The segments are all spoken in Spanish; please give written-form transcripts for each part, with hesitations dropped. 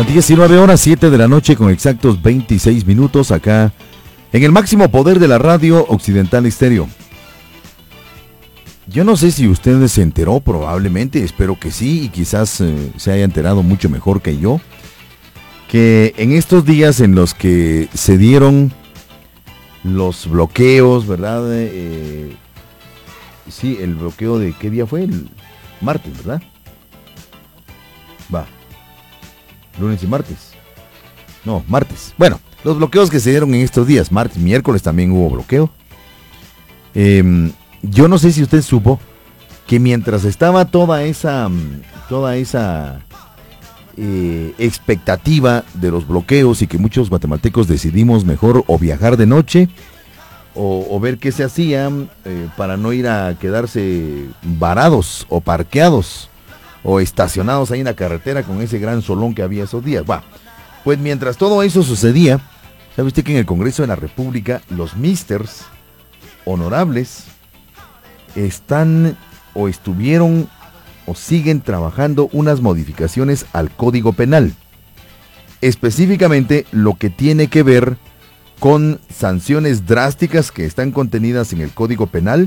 19 horas 7 de la noche con exactos 26 minutos acá en el máximo poder de la radio Occidental Estéreo. Yo no sé si usted se enteró, probablemente, espero que sí, y quizás se haya enterado mucho mejor que yo, que en estos días en los que se dieron los bloqueos, ¿verdad? Sí, el bloqueo de ¿qué día fue? El martes, ¿verdad? Va. Lunes y martes. No, martes. Bueno, los bloqueos que se dieron en estos días, martes, miércoles también hubo bloqueo. Yo no sé si usted supo que mientras estaba toda esa expectativa de los bloqueos y que muchos guatemaltecos decidimos mejor o viajar de noche o ver qué se hacía para no ir a quedarse varados o parqueados o estacionados ahí en la carretera con ese gran solón que había esos días. Pues mientras todo eso sucedía, ¿sabe usted que en el Congreso de la República los misters honorables están o estuvieron o siguen trabajando unas modificaciones al Código Penal? Específicamente lo que tiene que ver con sanciones drásticas que están contenidas en el Código Penal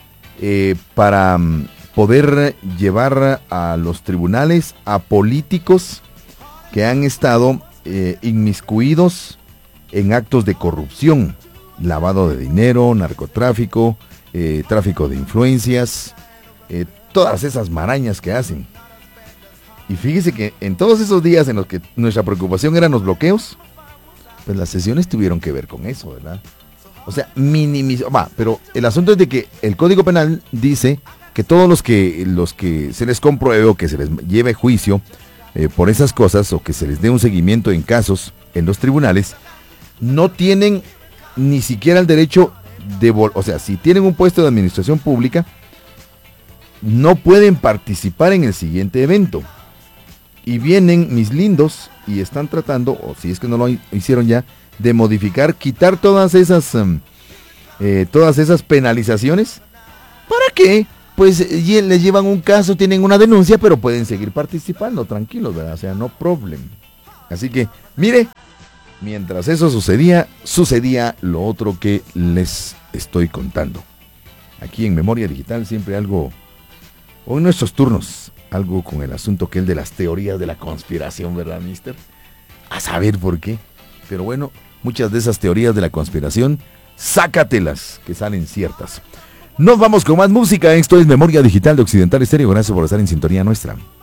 para poder llevar a los tribunales a políticos que han estado inmiscuidos en actos de corrupción, lavado de dinero, narcotráfico, tráfico de influencias, todas esas marañas que hacen. Y fíjese que en todos esos días en los que nuestra preocupación eran los bloqueos, pues las sesiones tuvieron que ver con eso, ¿verdad? O sea, pero el asunto es de que el Código Penal dice que todos los que se les compruebe o que se les lleve juicio por esas cosas o que se les dé un seguimiento en casos en los tribunales, no tienen ni siquiera el derecho de, o sea, si tienen un puesto de administración pública, no pueden participar en el siguiente evento. Y vienen mis lindos y están tratando, o si es que no lo hicieron ya, de modificar, quitar todas esas penalizaciones. ¿Para qué? Pues les llevan un caso, tienen una denuncia, pero pueden seguir participando, tranquilos, ¿verdad? O sea, no problem. Así que, mire, mientras eso sucedía lo otro que les estoy contando. Aquí en Memoria Digital siempre algo, o en nuestros turnos, algo con el asunto que es de las teorías de la conspiración, ¿verdad, mister? A saber por qué. Pero bueno, muchas de esas teorías de la conspiración, sácatelas, que salen ciertas. Nos vamos con más música. Esto es Memoria Digital de Occidental Estéreo. Gracias por estar en sintonía nuestra.